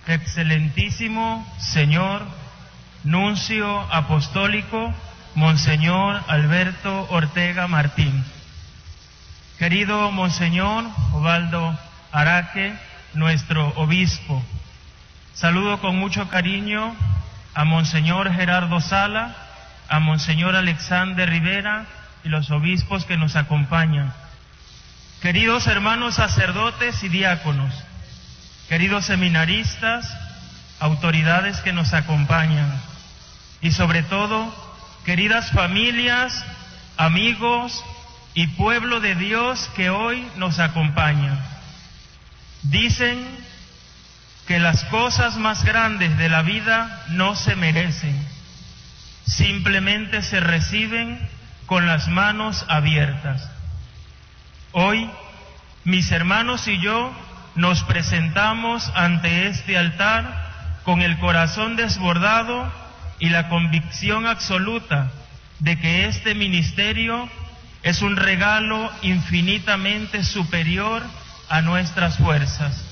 Excelentísimo Señor Nuncio Apostólico Monseñor Alberto Ortega Martín, querido Monseñor Obaldo Araque, nuestro obispo, saludo con mucho cariño a Monseñor Gerardo Sala, a Monseñor Alexander Rivera y los obispos que nos acompañan, queridos hermanos sacerdotes y diáconos, queridos seminaristas, autoridades que nos acompañan y sobre todo, queridas familias, amigos y pueblo de Dios que hoy nos acompañan. Dicen que las cosas más grandes de la vida no se merecen, simplemente se reciben con las manos abiertas. Hoy, mis hermanos y yo nos presentamos ante este altar con el corazón desbordado y la convicción absoluta de que este ministerio es un regalo infinitamente superior a nuestras fuerzas.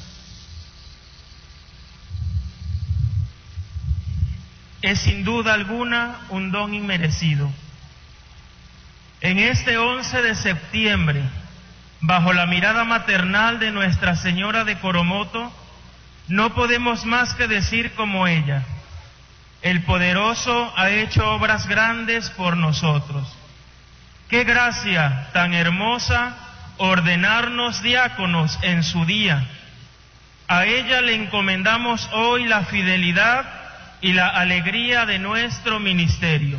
Es sin duda alguna un don inmerecido. En este 11 de septiembre, bajo la mirada maternal de Nuestra Señora de Coromoto, no podemos más que decir como ella: el poderoso ha hecho obras grandes por nosotros. Qué gracia tan hermosa ordenarnos diáconos en su día. A ella le encomendamos hoy la fidelidad y la alegría de nuestro ministerio.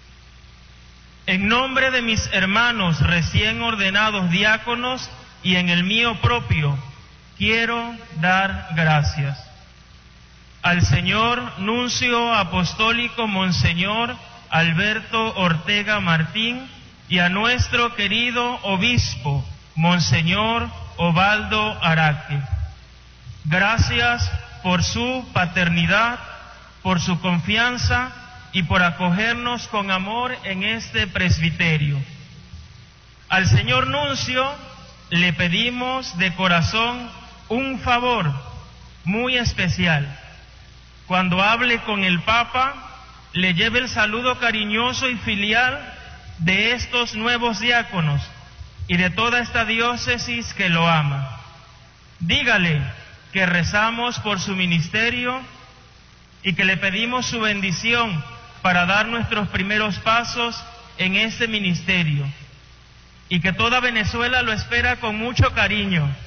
En nombre de mis hermanos recién ordenados diáconos y en el mío propio, quiero dar gracias al señor Nuncio Apostólico Monseñor Alberto Ortega Martín y a nuestro querido obispo, Monseñor Obaldo Araque. Gracias por su paternidad, por su confianza y por acogernos con amor en este presbiterio. Al señor Nuncio le pedimos de corazón un favor muy especial. Cuando hable con el Papa, le lleve el saludo cariñoso y filial de estos nuevos diáconos y de toda esta diócesis que lo ama. Dígale que rezamos por su ministerio y que le pedimos su bendición para dar nuestros primeros pasos en este ministerio, y que toda Venezuela lo espera con mucho cariño.